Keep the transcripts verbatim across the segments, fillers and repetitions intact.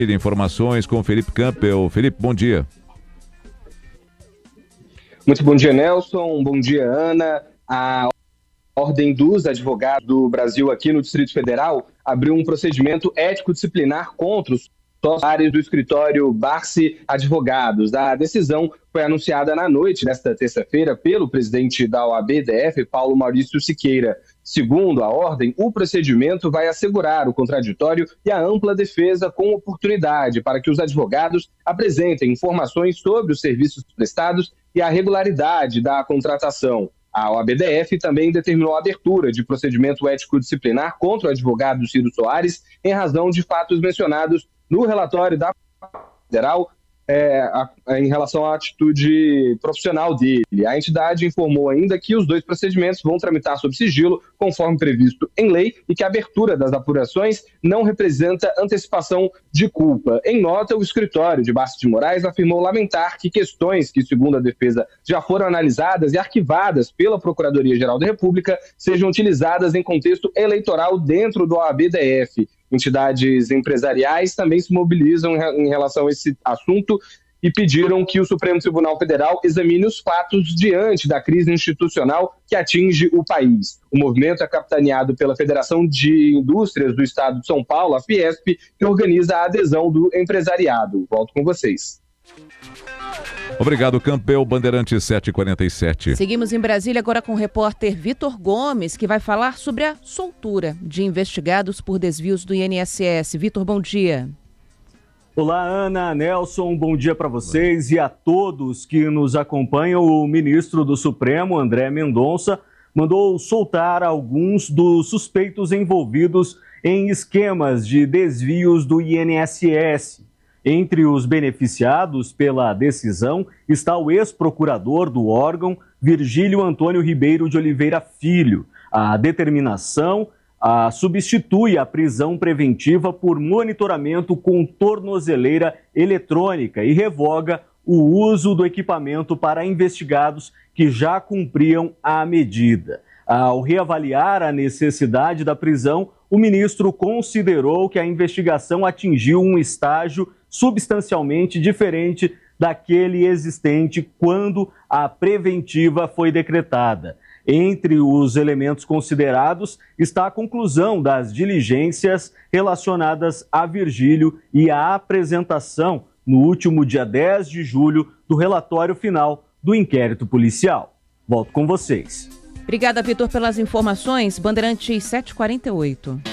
Informações com Felipe Campbell. Felipe, bom dia. Muito bom dia, Nelson. Bom dia, Ana. A Ordem dos Advogados do Brasil aqui no Distrito Federal abriu um procedimento ético-disciplinar contra os sócios do escritório Barsi Advogados. A decisão foi anunciada na noite desta terça-feira pelo presidente da O A B D F, Paulo Maurício Siqueira. Segundo a ordem, o procedimento vai assegurar o contraditório e a ampla defesa com oportunidade para que os advogados apresentem informações sobre os serviços prestados e a regularidade da contratação. A O A B D F também determinou a abertura de procedimento ético-disciplinar contra o advogado Ciro Soares em razão de fatos mencionados no relatório da Federal é, a, em relação à atitude profissional dele. A entidade informou ainda que os dois procedimentos vão tramitar sob sigilo, conforme previsto em lei, e que a abertura das apurações não representa antecipação de culpa. Em nota, o escritório de Barsi de Moraes afirmou lamentar que questões que, segundo a defesa, já foram analisadas e arquivadas pela Procuradoria-Geral da República sejam utilizadas em contexto eleitoral dentro do O A B D F. Entidades empresariais também se mobilizam em relação a esse assunto e pediram que o Supremo Tribunal Federal examine os fatos diante da crise institucional que atinge o país. O movimento é capitaneado pela Federação de Indústrias do Estado de São Paulo, a Fiesp, que organiza a adesão do empresariado. Volto com vocês. Obrigado, Campbell. Bandeirantes sete e quarenta e sete. Seguimos em Brasília agora com o repórter Vitor Gomes, que vai falar sobre a soltura de investigados por desvios do I N S S. Vitor, bom dia. Olá, Ana, Nelson, bom dia para vocês e a todos que nos acompanham. O ministro do Supremo, André Mendonça, mandou soltar alguns dos suspeitos envolvidos em esquemas de desvios do I N S S. Entre os beneficiados pela decisão está o ex-procurador do órgão, Virgílio Antônio Ribeiro de Oliveira Filho. A determinação a, substitui a prisão preventiva por monitoramento com tornozeleira eletrônica e revoga o uso do equipamento para investigados que já cumpriam a medida. Ao reavaliar a necessidade da prisão, o ministro considerou que a investigação atingiu um estágio substancialmente diferente daquele existente quando a preventiva foi decretada. Entre os elementos considerados está a conclusão das diligências relacionadas a Virgílio e a apresentação, no último dia dez de julho, do relatório final do inquérito policial. Volto com vocês. Obrigada, Vitor, pelas informações. Bandeirantes sete e quarenta e oito.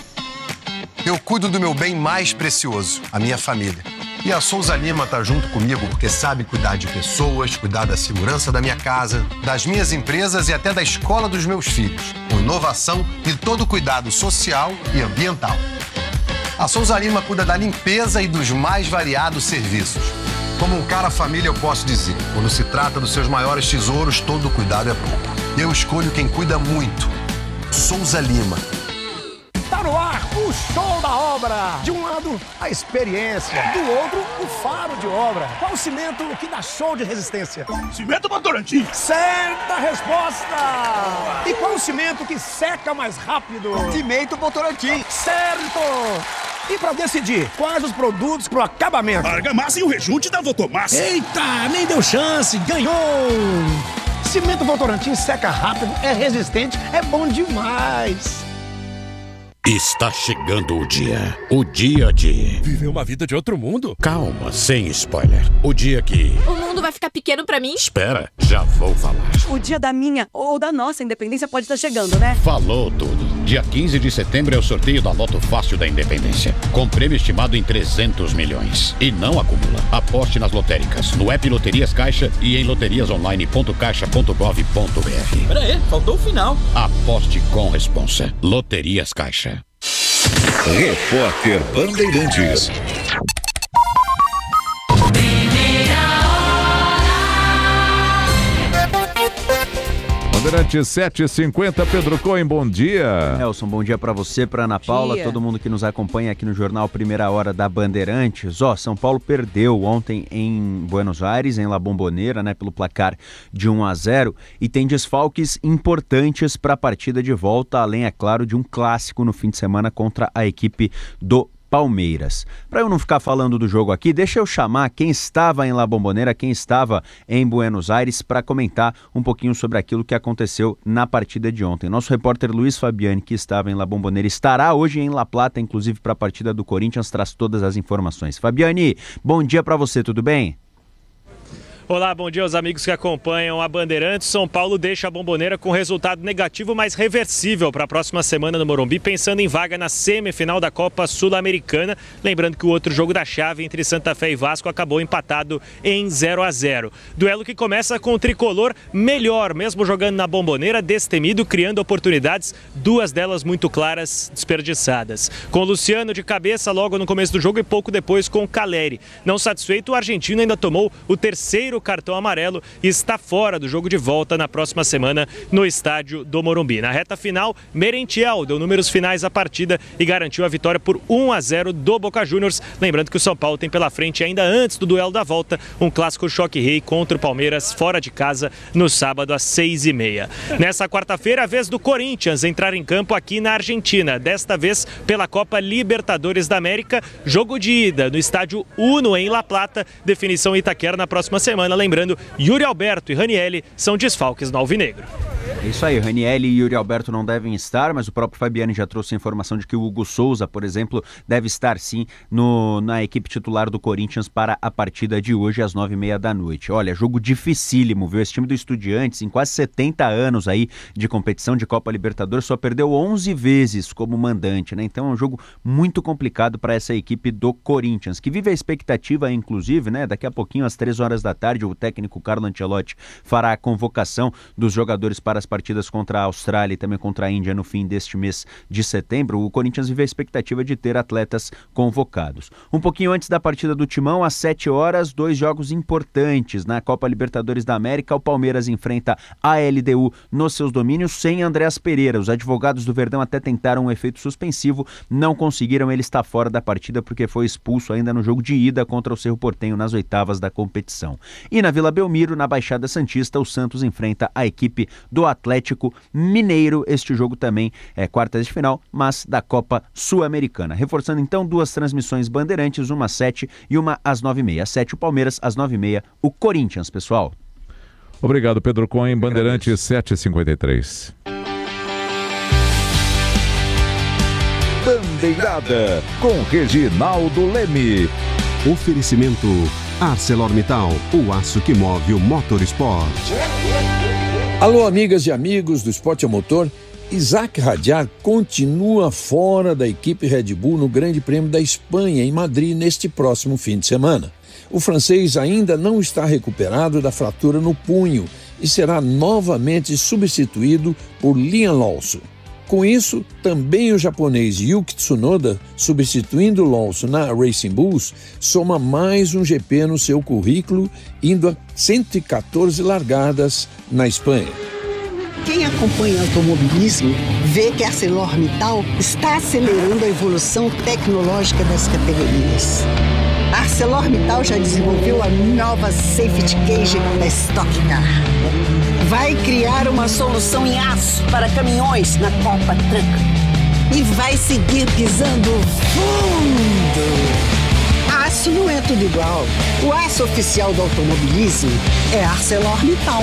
Eu cuido do meu bem mais precioso, a minha família. E a Souza Lima tá junto comigo porque sabe cuidar de pessoas, cuidar da segurança da minha casa, das minhas empresas e até da escola dos meus filhos, com inovação e todo cuidado social e ambiental. A Souza Lima cuida da limpeza e dos mais variados serviços. Como um cara família, eu posso dizer, quando se trata dos seus maiores tesouros, todo cuidado é pouco. Eu escolho quem cuida muito. Souza Lima. Tá no ar o show da obra. De um lado, a experiência. Do outro, o faro de obra. Qual o cimento que dá show de resistência? Cimento Votorantim. Certa resposta. E qual o cimento que seca mais rápido? Cimento Votorantim. Certo. E para decidir quais os produtos pro acabamento? Argamassa e o rejunte da Votomassa. Eita, nem deu chance. Ganhou. Cimento Votorantim seca rápido, é resistente, é bom demais. Está chegando o dia. O dia de... viver uma vida de outro mundo? Calma, sem spoiler. O dia que... o mundo vai ficar pequeno pra mim? Espera, já vou falar. O dia da minha ou da nossa independência pode estar chegando, né? Falou tudo. Dia quinze de setembro é o sorteio da Loto Fácil da Independência. Com prêmio estimado em trezentos milhões. E não acumula. Aposte nas lotéricas, no app Loterias Caixa e em loterias online ponto caixa ponto gov ponto br. Pera aí, faltou o final. Aposte com responsa. Loterias Caixa. Repórter Bandeirantes. Bandeirantes sete e cinquenta, Pedro Cohen, bom dia. Nelson, bom dia para você, para Ana Paula, dia. Todo mundo que nos acompanha aqui no Jornal Primeira Hora da Bandeirantes. Ó, São Paulo perdeu ontem em Buenos Aires, em La Bombonera, né, pelo placar de um a zero, e tem desfalques importantes para a partida de volta, além, é claro, de um clássico no fim de semana contra a equipe do Palmeiras. Para eu não ficar falando do jogo aqui, deixa eu chamar quem estava em La Bombonera, quem estava em Buenos Aires, para comentar um pouquinho sobre aquilo que aconteceu na partida de ontem. Nosso repórter Luiz Fabiani, que estava em La Bombonera, estará hoje em La Plata, inclusive para a partida do Corinthians, traz todas as informações. Fabiani, bom dia para você, tudo bem? Olá, bom dia aos amigos que acompanham a Bandeirantes. São Paulo deixa a Bombonera com resultado negativo, mas reversível para a próxima semana no Morumbi, pensando em vaga na semifinal da Copa Sul-Americana. Lembrando que o outro jogo da chave entre Santa Fé e Vasco acabou empatado em zero a zero. Duelo que começa com o tricolor melhor, mesmo jogando na Bombonera, destemido, criando oportunidades, duas delas muito claras, desperdiçadas. Com o Luciano de cabeça logo no começo do jogo e pouco depois com o Caleri. Não satisfeito, o argentino ainda tomou o terceiro cartão amarelo e está fora do jogo de volta na próxima semana no estádio do Morumbi. Na reta final, Merentiel deu números finais à partida e garantiu a vitória por um a zero do Boca Juniors. Lembrando que o São Paulo tem pela frente, ainda antes do duelo da volta, um clássico choque-rei contra o Palmeiras fora de casa no sábado às seis e meia. Nessa quarta-feira, a vez do Corinthians entrar em campo aqui na Argentina, desta vez pela Copa Libertadores da América, jogo de ida no estádio Uno em La Plata, definição Itaquera na próxima semana. Lembrando, Yuri Alberto e Ranielli são desfalques no Alvinegro. É isso aí, Ranielli e Yuri Alberto não devem estar, mas o próprio Fabiani já trouxe a informação de que o Hugo Souza, por exemplo, deve estar sim no, na equipe titular do Corinthians para a partida de hoje às nove e meia da noite. Olha, jogo dificílimo, viu? Esse time do Estudiantes, em quase setenta anos aí de competição de Copa Libertadores, só perdeu onze vezes como mandante, né? Então é um jogo muito complicado para essa equipe do Corinthians, que vive a expectativa, inclusive, né? Daqui a pouquinho, às três horas da tarde, o técnico Carlo Ancelotti fará a convocação dos jogadores para as partidas contra a Austrália e também contra a Índia no fim deste mês de setembro. O Corinthians vive a expectativa de ter atletas convocados. Um pouquinho antes da partida do Timão, às sete horas, dois jogos importantes na Copa Libertadores da América. O Palmeiras enfrenta a L D U nos seus domínios sem Andreas Pereira. Os advogados do Verdão até tentaram um efeito suspensivo, não conseguiram. Ele está fora da partida porque foi expulso ainda no jogo de ida contra o Cerro Porteño nas oitavas da competição. E na Vila Belmiro, na Baixada Santista, o Santos enfrenta a equipe do Atlético Mineiro. Este jogo também é quartas de final, mas da Copa Sul-Americana. Reforçando então duas transmissões Bandeirantes, uma às sete e uma às nove e meia. Às sete o Palmeiras, às nove e meia o Corinthians, pessoal. Obrigado, Pedro Cohen. Bandeirantes sete e cinquenta e três. Bandeirada com Reginaldo Leme. Oferecimento ArcelorMittal, o aço que move o motorsport. Alô, amigas e amigos do Esporte a Motor. Isaac Radiar continua fora da equipe Red Bull no Grande Prêmio da Espanha, em Madrid, neste próximo fim de semana. O francês ainda não está recuperado da fratura no punho e será novamente substituído por Liam Lawson. Com isso, também o japonês Yuki Tsunoda, substituindo Lawson na Racing Bulls, soma mais um G P no seu currículo, indo a cento e catorze largadas na Espanha. Quem acompanha automobilismo vê que a ArcelorMittal está acelerando a evolução tecnológica das categorias. A ArcelorMittal já desenvolveu a nova Safety Cage da Stock Car. Vai criar uma solução em aço para caminhões na Copa Truck. E vai seguir pisando fundo. Aço não é tudo igual. O aço oficial do automobilismo é ArcelorMittal.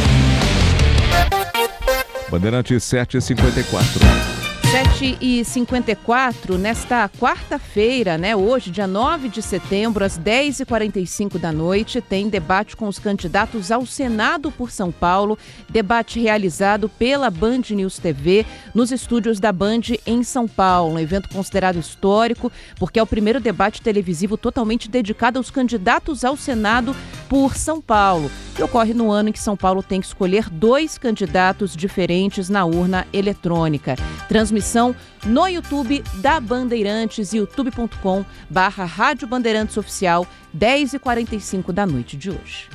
Bandeirantes sete e cinquenta e quatro. sete e cinquenta e quatro, nesta quarta-feira, né, hoje, dia nove de setembro, às dez e quarenta e cinco da noite, tem debate com os candidatos ao Senado por São Paulo, debate realizado pela Band News T V, nos estúdios da Band em São Paulo, um evento considerado histórico, porque é o primeiro debate televisivo totalmente dedicado aos candidatos ao Senado por São Paulo, que ocorre no ano em que São Paulo tem que escolher dois candidatos diferentes na urna eletrônica. Transmissão no YouTube da Bandeirantes, youtube ponto com barra Rádio Bandeirantes Oficial, dez e quarenta e cinco da noite de hoje.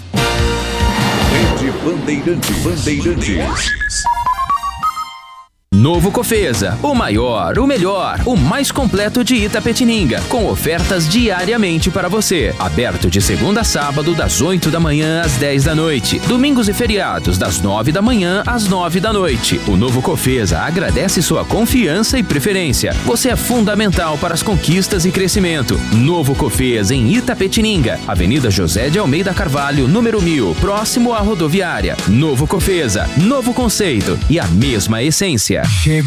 Rede Bandeirantes. Bandeirantes. Novo Cofesa, o maior, o melhor, o mais completo de Itapetininga, com ofertas diariamente para você. Aberto de segunda a sábado, das oito da manhã às dez da noite. Domingos e feriados, das nove da manhã às nove da noite. O Novo Cofesa agradece sua confiança e preferência. Você é fundamental para as conquistas e crescimento. Novo Cofesa em Itapetininga, Avenida José de Almeida Carvalho, número mil, próximo à rodoviária. Novo Cofesa, novo conceito e a mesma essência.